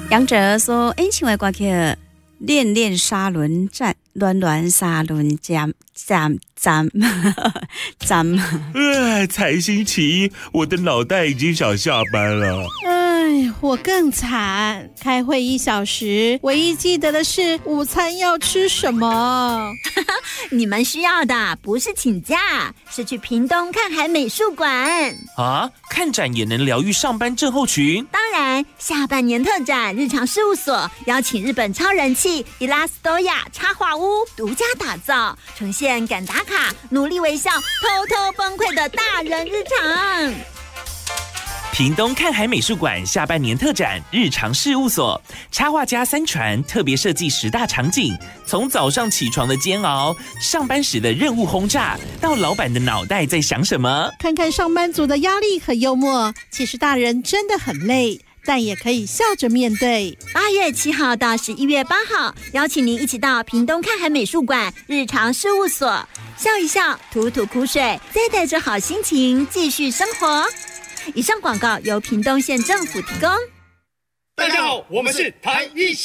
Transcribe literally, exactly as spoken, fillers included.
杨哲说：“演唱的歌曲《恋恋沙轮战》，暖暖沙轮战战战战。” 哎，才星期一，我的脑袋已经想下班了。 哎，我更惨，开会一小时，唯一记得的是午餐要吃什么。 你们需要的不是请假，是去屏东看海美术馆啊！看展也能疗愈上班症候群。 当然，下半年特展日常事务所邀请日本超人气伊拉斯多亚插画屋独家打造，呈现赶打卡、努力微笑、偷偷崩溃的大人日常。 屏东看海美术馆下半年特展日常事务所，插画家三传特别设计十大场景，从早上起床的煎熬，上班时的任务轰炸，到老板的脑袋在想什么， 看看上班族的压力和幽默，其实大人真的很累，但也可以笑着面对。 八月七号到十一月八号，邀请您一起到屏东看海美术馆日常事务所，笑一笑，吐吐苦水，再带着好心情继续生活。以上广告由屏东县政府提供。 大家好，我们是台一